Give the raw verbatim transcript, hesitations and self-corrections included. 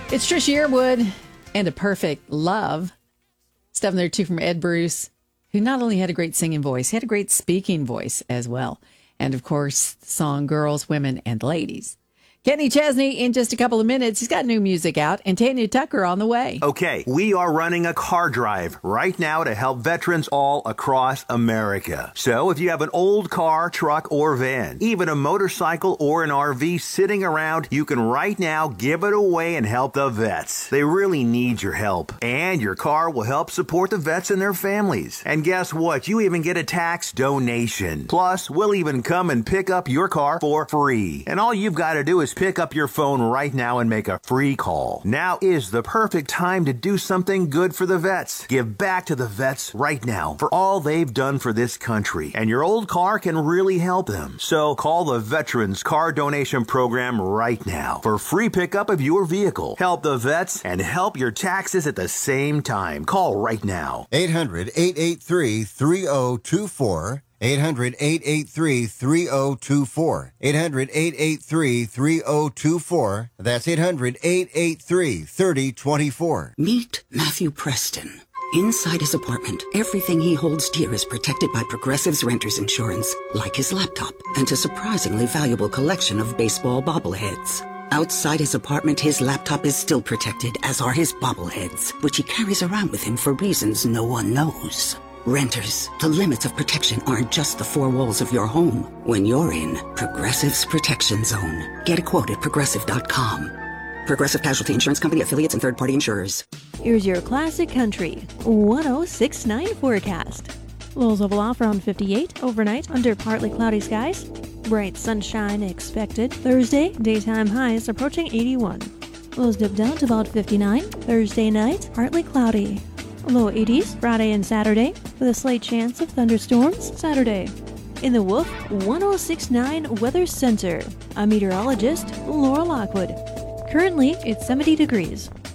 It's Trisha Yearwood and A Perfect Love. Stuff in there, too, from Ed Bruce, who not only had a great singing voice, he had a great speaking voice as well. And, of course, the song Girls, Women, and Ladies. Kenny Chesney in just a couple of minutes. He's got new music out, and Tanya Tucker on the way. Okay, we are running a car drive right now to help veterans all across America. So if you have an old car, truck, or van, even a motorcycle or an R V sitting around, you can right now give it away and help the vets. They really need your help. And your car will help support the vets and their families. And guess what? You even get a tax donation. Plus, we'll even come and pick up your car for free. And all you've got to do is pick up your phone right now and make a free call. Now is the perfect time to do something good for the vets. Give back to the vets right now for all they've done for this country. And your old car can really help them. So call the Veterans Car Donation Program right now for free pickup of your vehicle. Help the vets and help your taxes at the same time. Call right now. eight hundred, eight eight three, three oh two four. eight hundred, eight eight three, three oh two four. eight hundred, eight eight three, three oh two four. That's eight hundred, eight eight three, three oh two four. Meet Matthew Preston. Inside his apartment, everything he holds dear is protected by Progressive's Renter's Insurance, like his laptop and a surprisingly valuable collection of baseball bobbleheads. Outside his apartment, his laptop is still protected, as are his bobbleheads, which he carries around with him for reasons no one knows. Renters, the limits of protection aren't just the four walls of your home. When you're in Progressive's Protection Zone, get a quote at progressive dot com. Progressive Casualty Insurance Company, affiliates, and third-party insurers. Here's your classic country one oh six point nine forecast. Lows level off around fifty-eight overnight under partly cloudy skies. Bright sunshine expected. Thursday, daytime highs approaching eighty-one. Lows dip down to about fifty-nine. Thursday night, partly cloudy. Low eighties Friday and Saturday, with a slight chance of thunderstorms Saturday. In the Wolf one oh six point nine Weather Center, I'm meteorologist Laura Lockwood. Currently, it's seventy degrees.